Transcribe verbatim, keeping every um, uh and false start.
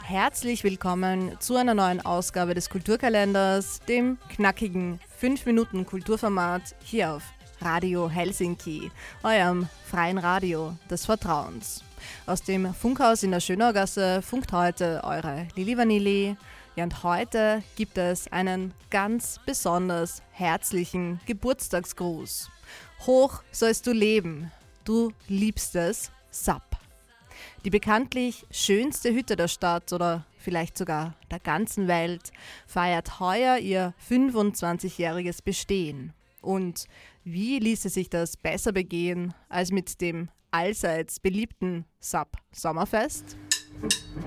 Herzlich willkommen zu einer neuen Ausgabe des Kulturkalenders, dem knackigen fünf Minuten Kulturformat hier auf Radio Helsinki, eurem freien Radio des Vertrauens. Aus dem Funkhaus in der Schönaugasse funkt heute eure Lili Vanilli. Ja, und heute gibt es einen ganz besonders herzlichen Geburtstagsgruß. Hoch sollst du leben, du liebstes Sap. Die bekanntlich schönste Hütte der Stadt oder vielleicht sogar der ganzen Welt feiert heuer ihr fünfundzwanzigjähriges Bestehen. Und wie ließe sich das besser begehen als mit dem allseits beliebten Sap Sommerfest?